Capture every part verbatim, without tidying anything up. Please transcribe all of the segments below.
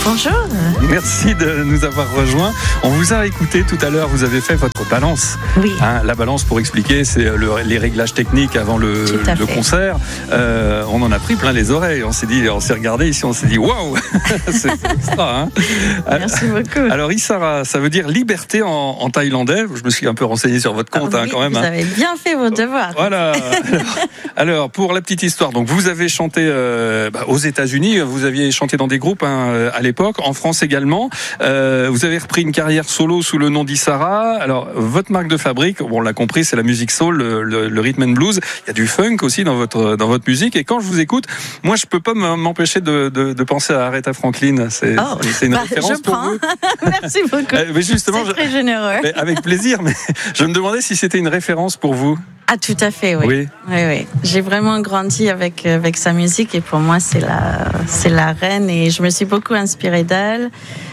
Bonjour. Merci de nous avoir rejoints. On vous a écouté tout à l'heure, vous avez fait votre balance. Oui. Hein, la balance, pour expliquer, c'est le, les réglages techniques avant le, le concert. Euh, on en a pris plein les oreilles. On s'est dit, on s'est regardé ici, on s'est dit waouh, c'est extra. Hein. Merci beaucoup. Alors Isara, ça veut dire liberté en, en thaïlandais. Je me suis un peu renseigné sur votre compte, ah, hein, oui, quand même. Vous hein. avez bien fait vos devoirs. Voilà. Alors, alors, pour la petite histoire, donc vous avez chanté euh, bah, aux États-Unis. Vous aviez chanté dans des groupes hein, à l'époque, en France également. Euh, vous avez repris une carrière solo sous le nom d'Isara. Alors, votre marque de fabrique, bon, on l'a compris, c'est la musique soul, le, le, le rhythm and blues. Il y a du funk aussi dans votre dans votre musique. Et quand je vous écoute, moi, je peux pas m'empêcher de, de, de penser à Aretha Franklin. C'est, oh, c'est une bah, référence je pour prends. vous. Merci beaucoup. Euh, mais justement, c'est très généreux. Je, mais avec plaisir. Mais je me demandais si c'était une référence pour vous. Ah, tout à fait, oui. Oui. oui, oui. J'ai vraiment grandi avec, avec sa musique et pour moi, c'est la, c'est la reine et je me suis beaucoup inspirée d'elle.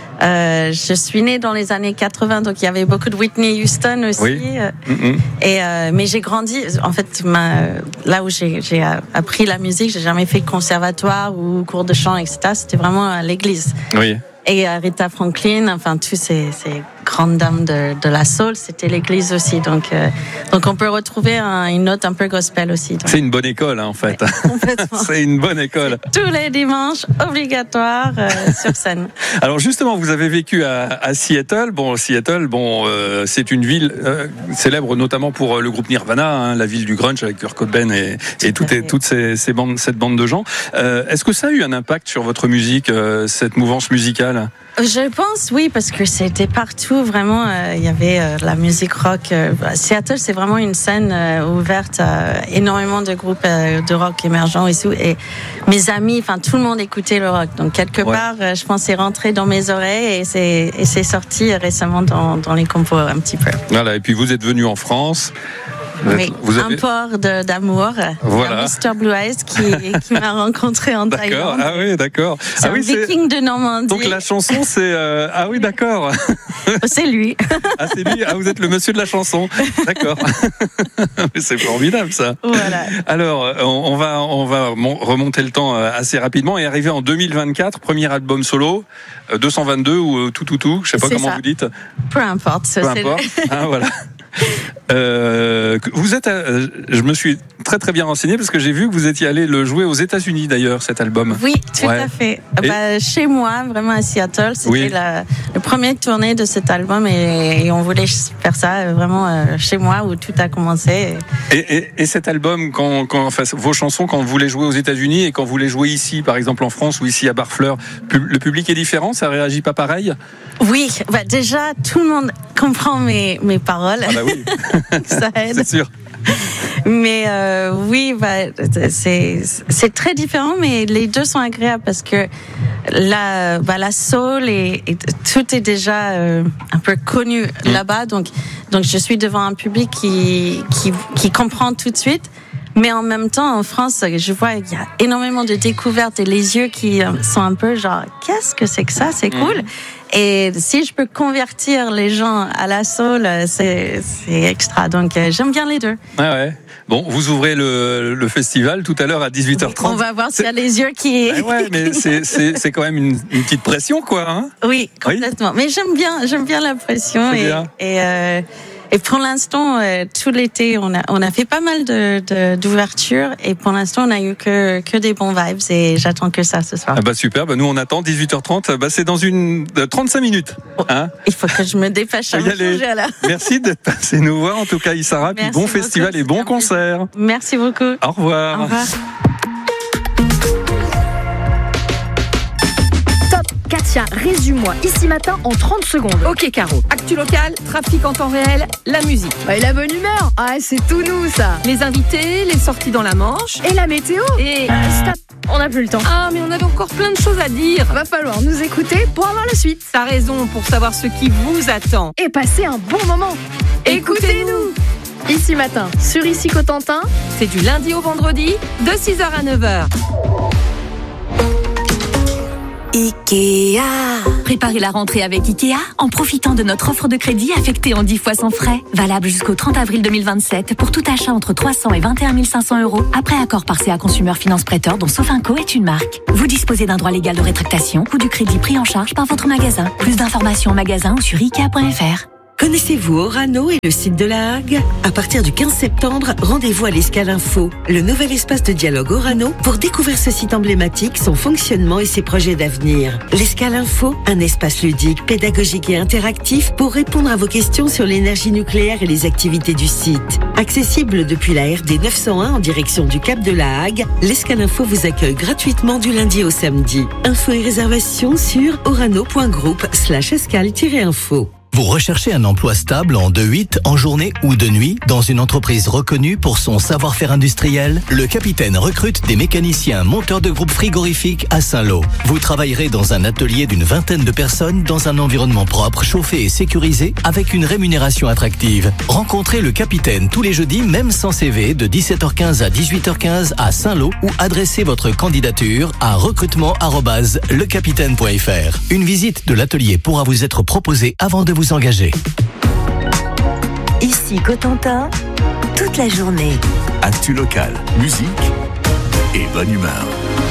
Euh, je suis née dans les années quatre-vingts, donc il y avait beaucoup de Whitney Houston aussi. Oui. Mm-hmm. Et euh, mais j'ai grandi, en fait, ma, là où j'ai, j'ai appris la musique, j'ai jamais fait de conservatoire ou cours de chant, et cetera. C'était vraiment à l'église. Oui. Et Aretha Franklin, enfin tous ces, ces grandes dames de, de la soul, c'était l'église aussi. Donc, euh, donc on peut retrouver un, une note un peu gospel aussi. Donc. C'est une bonne école, hein, en fait. Ouais, complètement. C'est une bonne école. C'est tous les dimanches, obligatoire euh, sur scène. Alors justement, vous avez vécu à, à Seattle. Bon, Seattle, bon, euh, c'est une ville euh, célèbre notamment pour le groupe Nirvana, hein, la ville du grunge avec Kurt Cobain et, et toutes, et, toutes ces, ces bandes, cette bande de gens. Euh, est-ce que ça a eu un impact sur votre musique, euh, cette mouvance musicale? Je pense oui, parce que c'était partout vraiment. Euh, il y avait euh, la musique rock. Euh, Seattle, c'est vraiment une scène euh, ouverte à énormément de groupes euh, de rock émergents et tout. Et mes amis, enfin tout le monde écoutait le rock. Donc quelque ouais. part, euh, je pense, c'est rentré dans mes oreilles et c'est et c'est sorti récemment dans dans les compos un petit peu. Voilà. Et puis vous êtes venu en France. Oui, vous avez... un port de, d'amour. Voilà. mister Blue Eyes qui, qui m'a rencontré en d'accord. Thaïlande. Ah oui, d'accord. C'est ah un oui, viking c'est... de Normandie. Donc la chanson, c'est euh... ah oui, d'accord. C'est lui. Ah c'est lui. Ah vous êtes le monsieur de la chanson. D'accord. C'est formidable ça. Voilà. Alors on va on va remonter le temps assez rapidement et arriver en deux mille vingt-quatre, premier album solo, deux cent vingt-deux ou tout tout tout. Je sais pas c'est comment ça. vous dites. Peu importe. Peu c'est... importe. Ah, voilà. Euh, vous êtes, euh, je me suis très très bien renseigné parce que j'ai vu que vous étiez allé le jouer aux États-Unis d'ailleurs cet album. Oui, tout ouais. à fait. Et... Bah, chez moi, vraiment à Seattle, c'était oui. la, le premier tournée de cet album et, et on voulait faire ça vraiment euh, chez moi où tout a commencé. Et, et, et cet album, quand, quand, enfin, vos chansons, quand vous les jouez aux États-Unis et quand vous les jouez ici, par exemple en France ou ici à Barfleur, le public est différent, ça réagit pas pareil? Oui, bah déjà tout le monde comprend mes mes paroles. Ah bah oui. Ça aide. C'est sûr. Mais euh, oui, bah, c'est c'est très différent, mais les deux sont agréables parce que la bah, la soul et, et tout est déjà euh, un peu connu mmh. là-bas, donc donc je suis devant un public qui qui qui comprend tout de suite. Mais en même temps, en France, je vois qu'il y a énormément de découvertes et les yeux qui sont un peu genre, qu'est-ce que c'est que ça? C'est cool. Mmh. Et si je peux convertir les gens à la soul, c'est, c'est extra. Donc, euh, j'aime bien les deux. Ah ouais. Bon, vous ouvrez le, le festival tout à l'heure à dix-huit heures trente. On va voir s'il y a les yeux qui... Ah ouais, mais c'est, c'est, c'est quand même une, une petite pression, quoi. Hein oui, complètement. Oui. Mais j'aime bien, j'aime bien la pression. C'est et, bien. et euh, Et pour l'instant, euh, tout l'été, on a on a fait pas mal de, de d'ouvertures et pour l'instant, on a eu que que des bons vibes et j'attends que ça ce soir. Ah bah super, bah nous on attend dix-huit heures trente. Bah c'est dans une euh, trente-cinq minutes. Hein Il faut que je me dépêche à me changer là. Merci d'être passé nous voir en tout cas Isara. Puis bon festival et bon concert. Merci beaucoup. Au revoir. Au revoir. Katia, résume-moi ici matin en trente secondes. Ok Caro, actu local, trafic en temps réel, la musique. Et la bonne humeur. Ah, c'est tout nous ça. Les invités, les sorties dans la Manche. Et la météo. Et... Euh, stop, on n'a plus le temps. Ah, mais on avait encore plein de choses à dire. Va falloir nous écouter pour avoir la suite. T'as raison, pour savoir ce qui vous attend. Et passer un bon moment. Écoutez-nous. Ici matin, sur Ici Cotentin. C'est du lundi au vendredi, de six heures à neuf heures. Ikea. Préparez la rentrée avec Ikea en profitant de notre offre de crédit affectée en dix fois sans frais. Valable jusqu'au trente avril deux mille vingt-sept pour tout achat entre trois cents et vingt et un mille cinq cents euros. Après accord par C A Consumer Finance Prêteur dont Sofinco est une marque. Vous disposez d'un droit légal de rétractation ou du crédit pris en charge par votre magasin. Plus d'informations en magasin ou sur ikea point f r. Connaissez-vous Orano et le site de la Hague? À partir du quinze septembre, rendez-vous à l'Escale Info, le nouvel espace de dialogue Orano, pour découvrir ce site emblématique, son fonctionnement et ses projets d'avenir. L'Escale Info, un espace ludique, pédagogique et interactif pour répondre à vos questions sur l'énergie nucléaire et les activités du site. Accessible depuis la R D neuf cent un en direction du Cap de la Hague, l'Escale Info vous accueille gratuitement du lundi au samedi. Infos et réservations sur orano point group slash escale-info. Vous recherchez un emploi stable en deux huit, en journée ou de nuit, dans une entreprise reconnue pour son savoir-faire industriel? Le Capitaine recrute des mécaniciens monteurs de groupes frigorifiques à Saint-Lô. Vous travaillerez dans un atelier d'une vingtaine de personnes dans un environnement propre, chauffé et sécurisé, avec une rémunération attractive. Rencontrez le Capitaine tous les jeudis, même sans C V, de dix-sept heures quinze à dix-huit heures quinze à Saint-Lô, ou adressez votre candidature à recrutement arobase le capitaine point f r. Une visite de l'atelier pourra vous être proposée avant de vous engager. Ici Cotentin, toute la journée. Actu local, musique et bonne humeur.